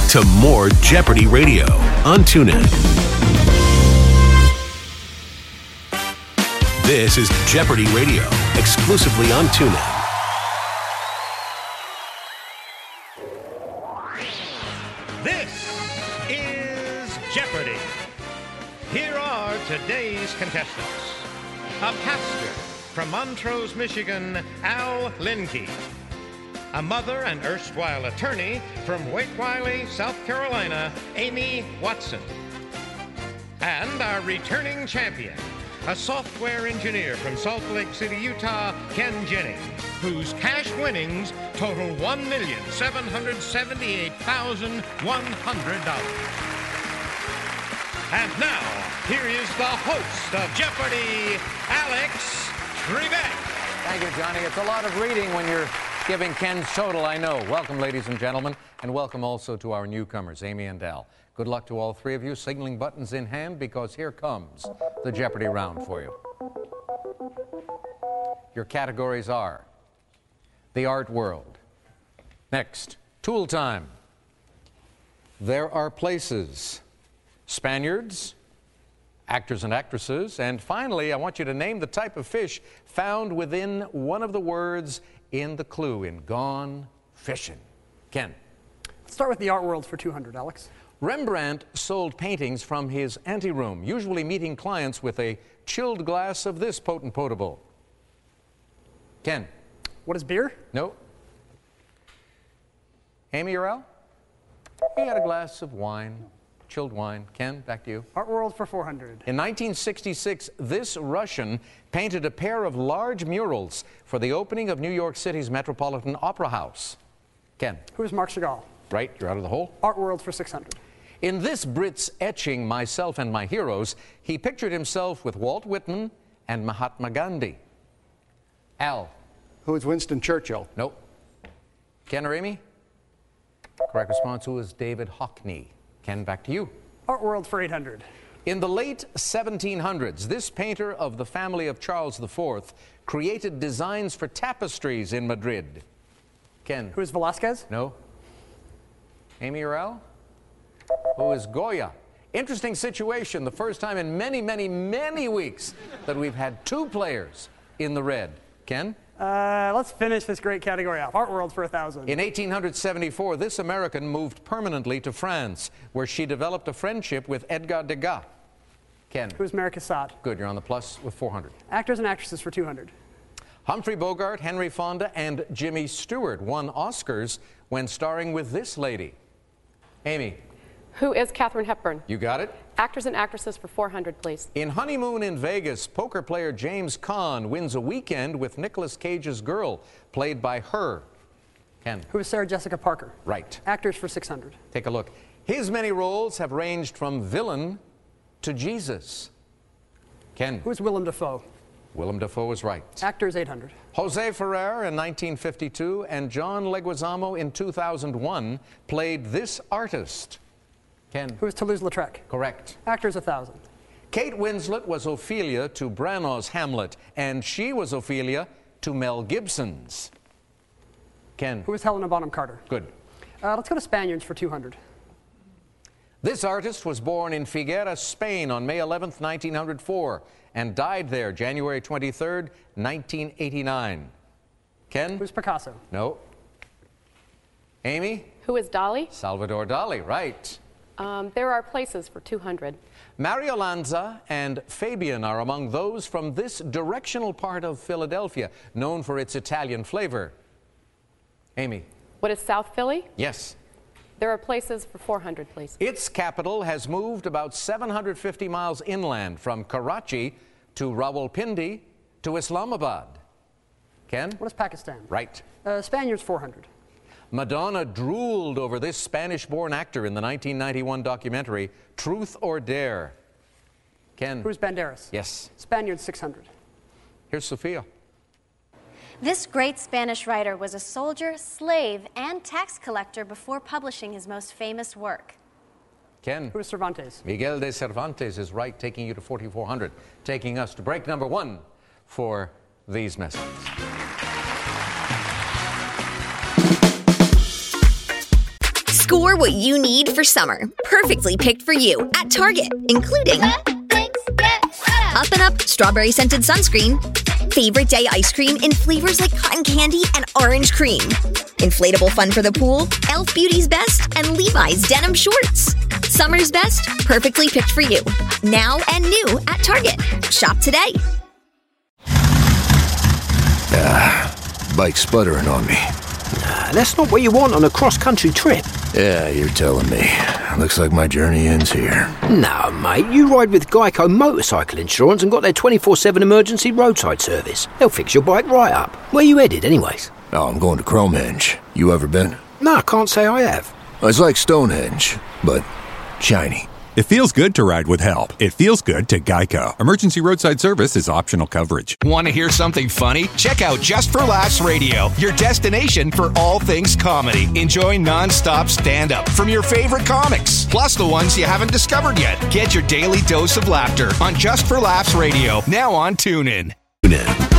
back to more Jeopardy Radio on TuneIn. This is Jeopardy Radio, exclusively on TuneIn. This is Jeopardy! Here are today's contestants. A pastor from Montrose, Michigan, Al Linke. A mother and erstwhile attorney from Wake Wiley, South Carolina, Amy Watson. And our returning champion, a software engineer from Salt Lake City, Utah, Ken Jennings, whose cash winnings total $1,778,100. And now, here is the host of Jeopardy, Alex Trebek. Thank you, Johnny. It's a lot of reading when you're giving Ken's total, I know. Welcome, ladies and gentlemen, and welcome also to our newcomers, Amy and Al. Good luck to all three of you, signaling buttons in hand, because here comes the Jeopardy round for you. Your categories are the art world. Next, tool time. There are places. Spaniards, actors and actresses, and finally, I want you to name the type of fish found within one of the words in the clue in Gone Fishing. Ken. Let's start with the art world for 200, Alex. Rembrandt sold paintings from his anteroom, usually meeting clients with a chilled glass of this potent potable. Ken. What is beer? No. Amy or Al? He had a glass of wine, chilled wine. Ken, back to you. Art world for 400. In 1966, this Russian painted a pair of large murals for the opening of New York City's Metropolitan Opera House. Ken. Who is Marc Chagall? Right, you're out of the hole. Art world for 600. In this Brit's etching, Myself and My Heroes, he pictured himself with Walt Whitman and Mahatma Gandhi. Al. Who is Winston Churchill? Nope. Ken or Amy? Correct response, who is David Hockney? Ken, back to you. Art world for 800. In the late 1700s, this painter of the family of Charles IV created designs for tapestries in Madrid. Ken. Who is Velázquez? No. Amy or Al? Who is Goya? Interesting situation. The first time in many, many, many weeks that we've had two players in the red. Ken? Let's finish this great category off. Art world for 1,000. In 1874, this American moved permanently to France, where she developed a friendship with Edgar Degas. Ken? Who's Mary Cassatt? Good, you're on the plus with 400. Actors and actresses for 200. Humphrey Bogart, Henry Fonda, and Jimmy Stewart won Oscars when starring with this lady. Amy? Who is Katharine Hepburn? You got it. Actors and actresses for 400, please. In Honeymoon in Vegas, poker player James Caan wins a weekend with Nicolas Cage's girl, played by her. Ken? Who is Sarah Jessica Parker? Right. Actors for 600. Take a look. His many roles have ranged from villain to Jesus. Ken? Who is Willem Dafoe? Willem Dafoe is right. Actors 800. Jose Ferrer in 1952 and John Leguizamo in 2001 played this artist. Ken? Who is Toulouse-Lautrec? Correct. Actors 1,000. Kate Winslet was Ophelia to Branagh's Hamlet, and she was Ophelia to Mel Gibson's. Ken? Who is Helena Bonham Carter? Good. Let's go to Spaniards for 200. This artist was born in Figueras, Spain on May 11th, 1904, and died there January 23rd, 1989. Ken? Who's Picasso? No. Amy? Who is Dali? Salvador Dali, right. There are places for 200. Mario Lanza and Fabian are among those from this directional part of Philadelphia, known for its Italian flavor. Amy? What is South Philly? Yes. There are places for 400, please. Its capital has moved about 750 miles inland from Karachi to Rawalpindi to Islamabad. Ken? What is Pakistan? Right. Spaniards 400. Madonna drooled over this Spanish-born actor in the 1991 documentary Truth or Dare. Ken? Who's Banderas? Yes. Spaniards 600. Here's Sophia. This great Spanish writer was a soldier, slave, and tax collector before publishing his most famous work. Ken? Who is Cervantes? Miguel de Cervantes is right, taking you to 4,400, taking us to break number one for these messages. Score what you need for summer. Perfectly picked for you at Target, including Up and Up Strawberry Scented Sunscreen, Favorite Day Ice Cream in flavors like cotton candy and orange cream, inflatable fun for the pool, Elf Beauty's Best, and Levi's Denim Shorts. Summer's best, perfectly picked for you. Now and new at Target. Shop today. Bike sputtering on me. That's not what you want on a cross-country trip. Yeah, you're telling me. Looks like my journey ends here. No, mate, you ride with Geico Motorcycle Insurance and got their 24/7 emergency roadside service. They'll fix your bike right up. Where you headed, anyways? Oh, I'm going to Cromehenge. You ever been? No, I can't say I have. It's like Stonehenge, but shiny. It feels good to ride with help. It feels good to Geico. Emergency roadside service is optional coverage. Want to hear something funny? Check out Just for Laughs Radio, your destination for all things comedy. Enjoy non-stop stand-up from your favorite comics, plus the ones you haven't discovered yet. Get your daily dose of laughter on Just for Laughs Radio, now on TuneIn.